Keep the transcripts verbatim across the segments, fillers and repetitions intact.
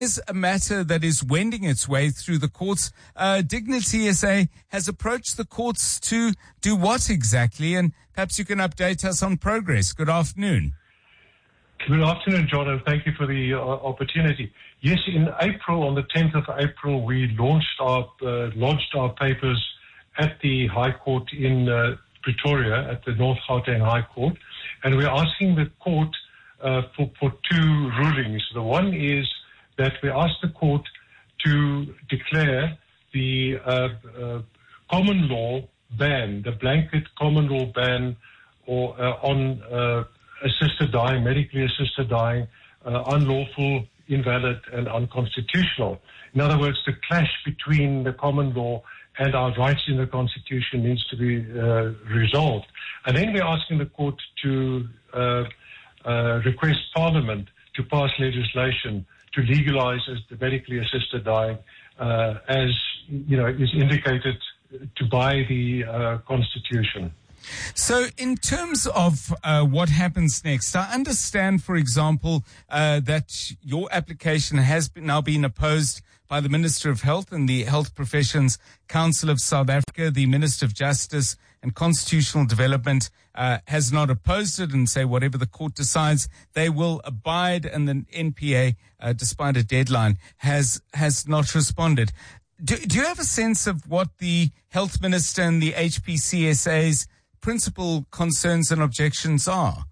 is a matter that is wending its way through the courts. Uh, Dignity S A has approached the courts to do what exactly? And perhaps you can update us on progress. Good afternoon. Good afternoon, John, and thank you for the uh, opportunity. Yes, in April, on the tenth of April, we launched our, uh, lodged our papers at the High Court in uh, Pretoria, at the North Gauteng High Court, and we're asking the court uh, for, for two rulings. The one is that we ask the court to declare the uh, uh, common law ban, the blanket common law ban or uh, on uh, assisted dying, medically assisted dying, uh, unlawful, invalid, and unconstitutional. In other words, the clash between the common law and our rights in the Constitution needs to be uh, resolved. And then we're asking the court to uh, uh, request Parliament to pass legislation to legalize the medically assisted dying, uh, as you know is indicated to by the uh, Constitution. So in terms of uh, what happens next, I understand, for example, uh, that your application has been, now been opposed by the Minister of Health and the Health Professions Council of South Africa. The Minister of Justice and Constitutional Development uh, has not opposed it and say whatever the court decides, they will abide, and the N P A, uh, despite a deadline, has has not responded. Do, do you have a sense of what the Health Minister and the H P C S A's principal concerns and objections are?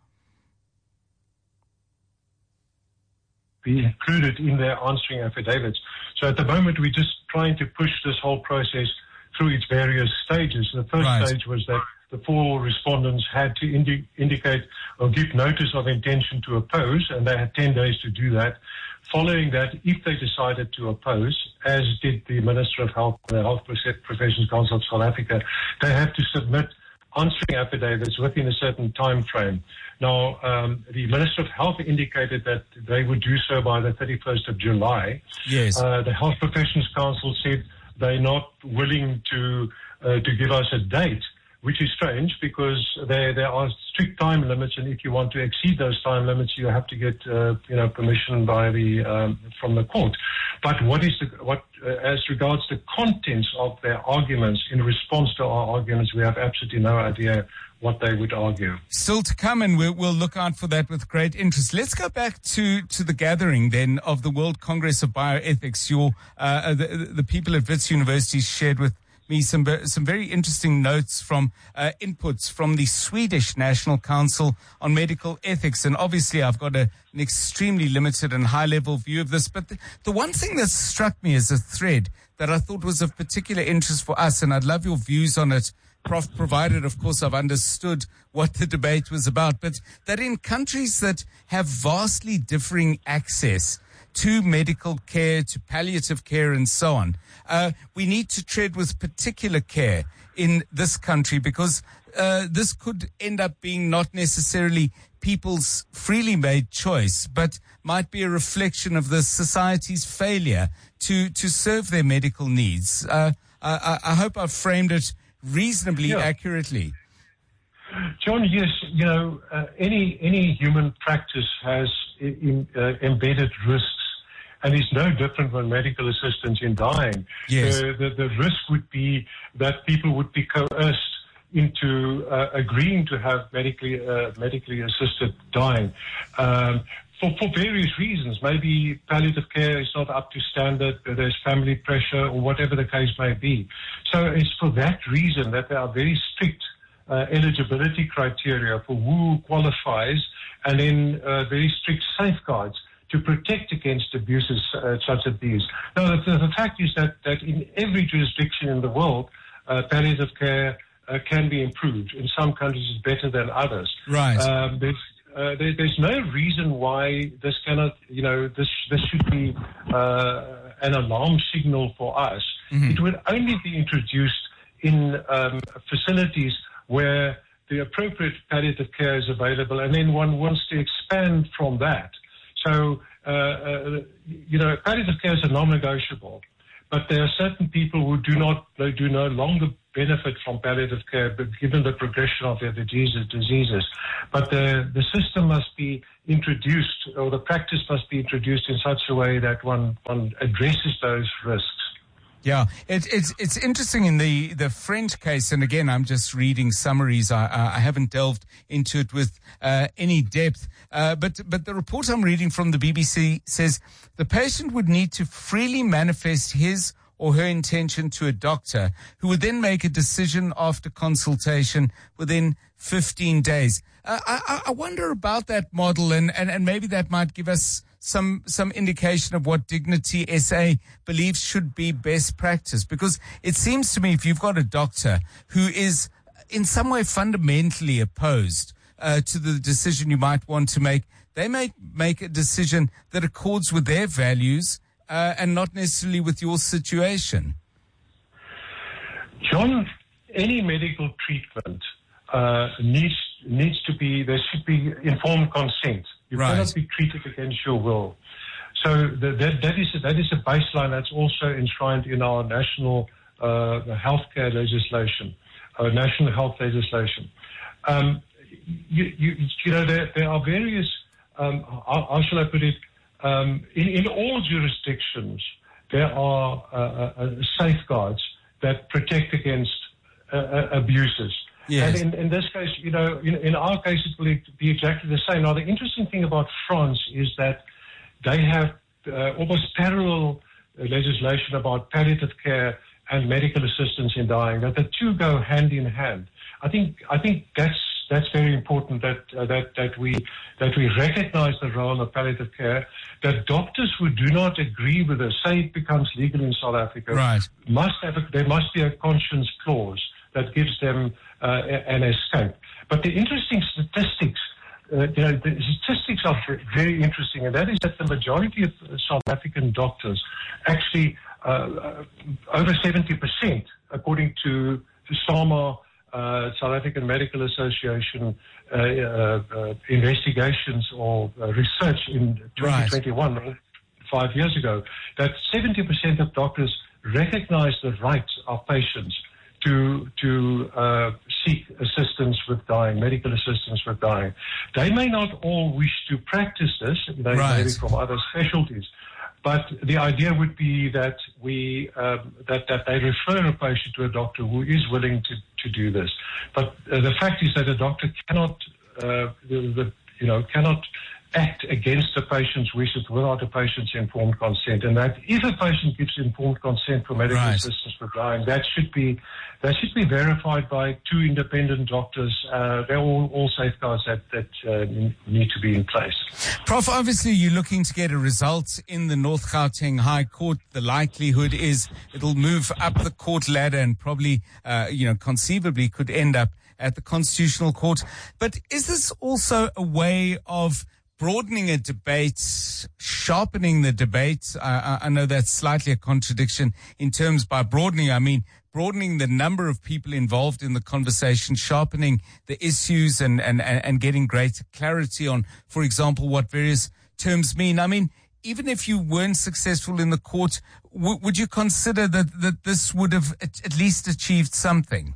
Be included in their answering affidavits. So at the moment, we're just trying to push this whole process through its various stages. The first right. stage was that the four respondents had to indi- indicate or give notice of intention to oppose, and they had ten days to do that. Following that, if they decided to oppose, as did the Minister of Health and the Health Professions Council of South Africa, they have to submit answering affidavits within a certain time frame. Now, um, the Minister of Health indicated that they would do so by the thirty-first of July. Yes. Uh, the Health Professions Council said they're not willing to uh, to give us a date, which is strange because there there are strict time limits, and if you want to exceed those time limits, you have to get uh, you know permission by the um, from the court. But what is the what uh, as regards the contents of their arguments in response to our arguments, we have absolutely no idea what they would argue. Still to come, and we'll, we'll look out for that with great interest. Let's go back to, to the gathering then of the World Congress of Bioethics. Your uh, the, the people at Wits University shared with me some some very interesting notes from uh, inputs from the Swedish National Council on Medical Ethics. And obviously I've got a, an extremely limited and high-level view of this. But the, the one thing that struck me as a thread that I thought was of particular interest for us, and I'd love your views on it, Prof, provided, of course, I've understood what the debate was about, but that in countries that have vastly differing access to medical care, to palliative care, and so on, uh, we need to tread with particular care in this country because uh, this could end up being not necessarily people's freely made choice, but might be a reflection of the society's failure to, to serve their medical needs. Uh, I, I hope I've framed it reasonably yeah. accurately. John, yes, you know, uh, any any human practice has in, uh, embedded risks, and is no different from medical assistance in dying. Yes. Uh, the, the risk would be that people would be coerced into uh, agreeing to have medically uh, medically assisted dying. Um, For, for various reasons. Maybe palliative care is not up to standard, there's family pressure, or whatever the case may be. So it's for that reason that there are very strict uh, eligibility criteria for who qualifies, and then uh, very strict safeguards to protect against abuses uh, such as these. Now, the, the fact is that, that in every jurisdiction in the world, uh, palliative care uh, can be improved. In some countries, it's better than others. Right. Um, there's, Uh, there, there's no reason why this cannot, you know, this this should be uh, an alarm signal for us. Mm-hmm. It would only be introduced in um, facilities where the appropriate palliative care is available, and then one wants to expand from that. So, uh, uh, you know, palliative care is a non-negotiable, but there are certain people who do not, they do no longer benefit from palliative care, but given the progression of their diseases. diseases. But the, the system must be introduced, or the practice must be introduced in such a way that one, one addresses those risks. Yeah, it, it's it's interesting in the, the French case, and again, I'm just reading summaries. I, I haven't delved into it with uh, any depth. Uh, but but the report I'm reading from the B B C says the patient would need to freely manifest his or her intention to a doctor, who would then make a decision after consultation within fifteen days. Uh, I, I wonder about that model, and, and, and maybe that might give us some some indication of what Dignity S A believes should be best practice. Because it seems to me if you've got a doctor who is in some way fundamentally opposed uh, to the decision you might want to make, they may make a decision that accords with their values uh, and not necessarily with your situation. John, any medical treatment uh, needs needs to be, there should be informed consent. You right. cannot be treated against your will. So the, that, that, is a, that is a baseline that's also enshrined in our national uh, healthcare legislation, uh, national health legislation. Um, you, you, you know, there, there are various, um, how, how shall I put it, um, in, in all jurisdictions, there are uh, uh, safeguards that protect against uh, uh, abuses. Yes. And in, in this case, you know, in, in our case, it will be exactly the same. Now, the interesting thing about France is that they have uh, almost parallel legislation about palliative care and medical assistance in dying. That the two go hand in hand. I think I think that's that's very important. That uh, that that we that we recognise the role of palliative care. That doctors who do not agree with it, say it becomes legal in South Africa, right. must have a, there must be a conscience clause that gives them uh, an escape. But the interesting statistics, uh, you know, the statistics are very interesting, and that is that the majority of South African doctors, actually uh, over seventy percent, according to SAMA, uh, South African Medical Association uh, uh, uh, investigations or uh, research in twenty twenty-one, right. five years ago, that seventy percent of doctors recognize the rights of patients to to uh, seek assistance with dying, medical assistance with dying. They may not all wish to practice this, they right. may be from other specialties, but the idea would be that we um, that that they refer a patient to a doctor who is willing to, to do this. But uh, the fact is that a doctor cannot uh, the, the, you know cannot act against the patient's wishes without the patient's informed consent, and that if a patient gives informed consent for medical right. assistance for dying, that should be that should be verified by two independent doctors. Uh, they're all, all safeguards that that uh, need to be in place. Prof, obviously you're looking to get a result in the North Gauteng High Court. The likelihood is it'll move up the court ladder and probably, uh, you know, conceivably could end up at the Constitutional Court. But is this also a way of broadening a debate, sharpening the debate? I, I know that's slightly a contradiction in terms by broadening. I mean, broadening the number of people involved in the conversation, sharpening the issues and, and, and getting greater clarity on, for example, what various terms mean. I mean, even if you weren't successful in the court, w- would you consider that, that this would have at, at least achieved something?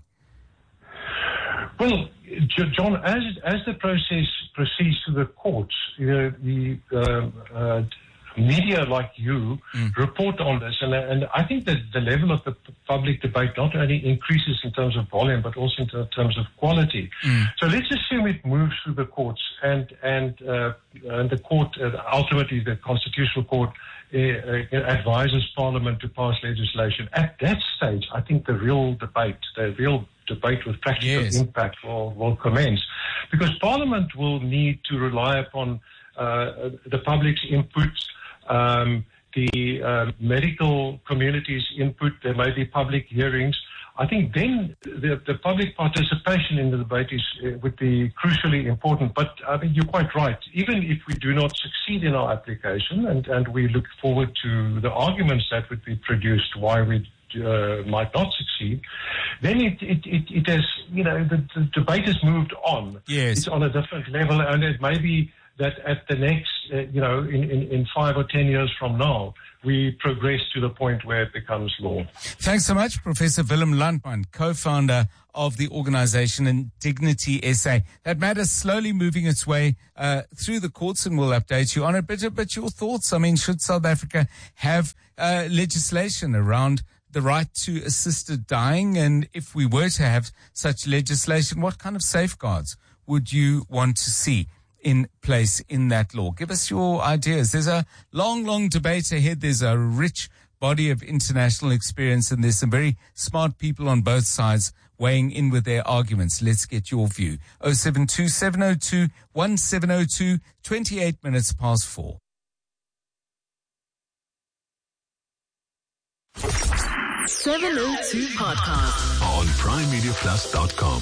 Well, John, as as the process proceeds to the courts, you know, the uh, uh, media like you mm. report on this, and and I think that the level of the public debate not only increases in terms of volume, but also in terms of quality. Mm. So let's assume it moves through the courts, and and uh, and the court, uh, ultimately the Constitutional Court, uh, uh, advises Parliament to pass legislation. At that stage, I think the real debate, the real debate with practical yes. impact will, will commence, because Parliament will need to rely upon uh, the public's input, um, the uh, medical community's input. There may be public hearings. I think then the, the public participation in the debate is uh, would be crucially important. But I mean, you're quite right. Even if we do not succeed in our application, and, and we look forward to the arguments that would be produced why we Uh, might not succeed, then it, it, it, it has, you know, the, the debate has moved on. Yes. It's on a different level, and it may be that at the next, uh, you know, in, in, in five or ten years from now, we progress to the point where it becomes law. Thanks so much, Professor Willem Landman, co-founder of the organization Indignity S A. That matter's slowly moving its way uh, through the courts, and we'll update you on it. But, but your thoughts, I mean, should South Africa have uh, legislation around the right to assisted dying? And if we were to have such legislation, what kind of safeguards would you want to see in place in that law? Give us your ideas. There's a long, long debate ahead. There's a rich body of international experience, and there's some very smart people on both sides weighing in with their arguments. Let's get your view. oh seven two, seven oh two, one seven oh two, twenty-eight minutes past four. seven oh two Podcast on prime media plus dot com.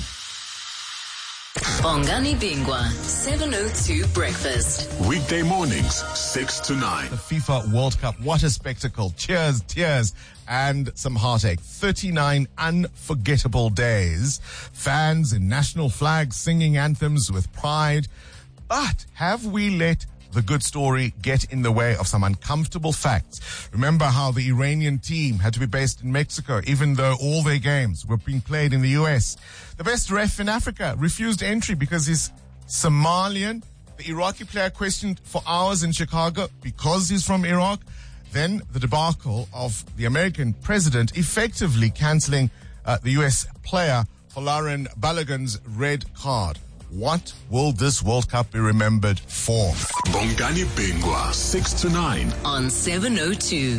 Bongani Bingwa, seven oh two Breakfast. Weekday mornings, six to nine. The FIFA World Cup, what a spectacle. Cheers, tears, and some heartache. thirty-nine unforgettable days. Fans in national flags singing anthems with pride. But have we let the good story get in the way of some uncomfortable facts? Remember how the Iranian team had to be based in Mexico, even though all their games were being played in the U S. The best ref in Africa refused entry because he's Somalian. The Iraqi player questioned for hours in Chicago because he's from Iraq. Then the debacle of the American president effectively cancelling uh, the U S player Folarin Balogun's red card. What will this World Cup be remembered for? Bongani Bingwa, six to nine. On seven oh two.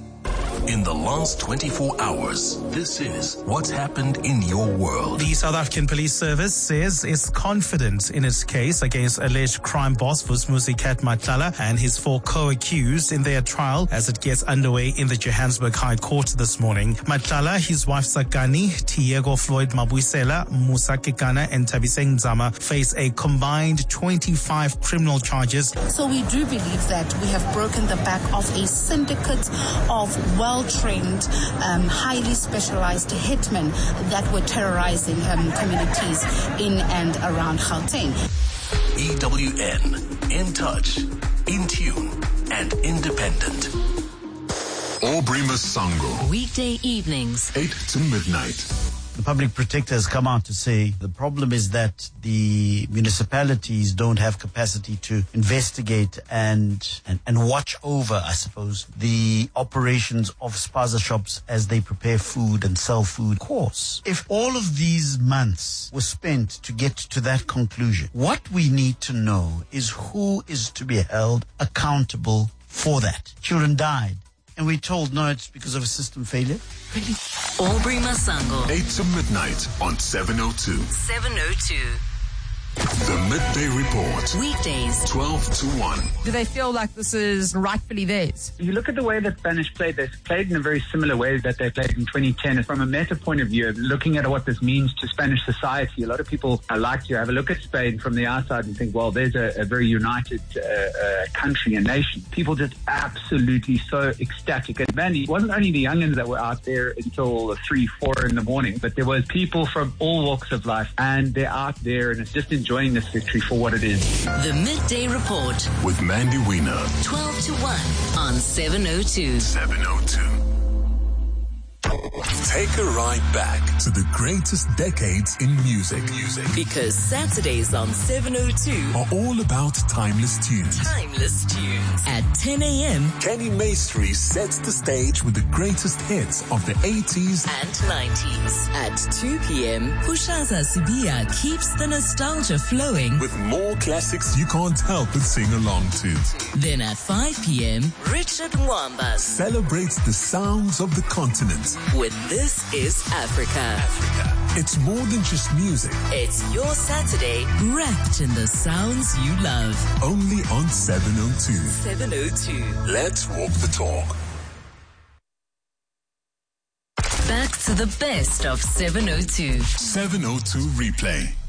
In the last twenty-four hours, this is what's happened in your world. The South African Police Service says it's confident in its case against alleged crime boss Vusimuzi Matlala and his four co-accused in their trial as it gets underway in the Johannesburg High Court this morning. Matlala, his wife Sakani, Tiego Floyd Mabuyisela, Musa Kekana and Tabiseng Nzama face a combined twenty-five criminal charges. So we do believe that we have broken the back of a syndicate of well-trained, um, highly specialized hitmen that were terrorizing um, communities in and around Gauteng. E W N, in touch, in tune, and independent. Aubrey Masango. Weekday evenings, eight to midnight. The public protector has come out to say the problem is that the municipalities don't have capacity to investigate and, and, and watch over, I suppose, the operations of spaza shops as they prepare food and sell food. Of course, if all of these months were spent to get to that conclusion, what we need to know is who is to be held accountable for that. Children died. And we're told, no, it's because of a system failure. Really? Aubrey Masango. eight to midnight on seven oh two. seven oh two. The Midday Report. Weekdays, twelve to one. Do they feel like this is rightfully theirs? You look at the way that Spanish played, they played in a very similar way that they played in twenty ten. From a meta point of view, looking at what this means to Spanish society, a lot of people like to have a look at Spain from the outside and think, well, there's a, a very united uh, uh, country and nation. People just absolutely so ecstatic. And man, it wasn't only the youngins that were out there until three, four in the morning, but there was people from all walks of life, and they're out there and it's just enjoying this victory for what it is. The Midday Report with Mandy Wiener. twelve to one on seven oh two. seven oh two. Take a ride back to the greatest decades in music. Music. Because Saturdays on seven oh two are all about timeless tunes. Timeless tunes. At ten a.m. Kenny Maestri sets the stage with the greatest hits of the eighties and nineties. At two p.m. Pushaza Sibia keeps the nostalgia flowing with more classics you can't help but sing along to. Then at five p.m. Richard Mwamba celebrates the sounds of the continent with This Is Africa. Africa. It's more than just music. It's your Saturday wrapped in the sounds you love. Only on seven oh two. seven oh two. Let's walk the talk. Back to the best of seven oh two. seven oh two replay.